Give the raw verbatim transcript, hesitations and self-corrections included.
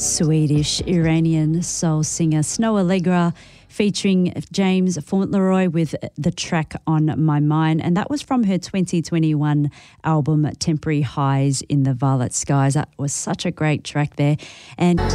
Swedish Iranian soul singer Snow Allegra featuring James Fauntleroy with the track On My Mind, and that was from her twenty twenty-one album Temporary Highs in the Violet Skies. That was such a great track there. And